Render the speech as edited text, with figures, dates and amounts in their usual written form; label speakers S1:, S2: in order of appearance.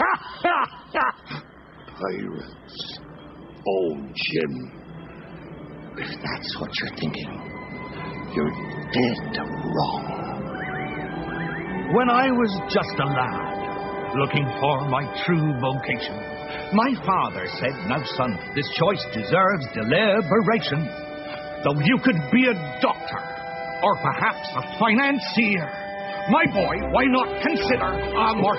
S1: Pirates. Oh, Jim. If that's what you're thinking, you're dead wrong.
S2: When I was just a lad, looking for my true vocation, my father said, "Now, son, this choice deserves deliberation. Though you could be a doctor, or perhaps a financier, my boy, why not consider a more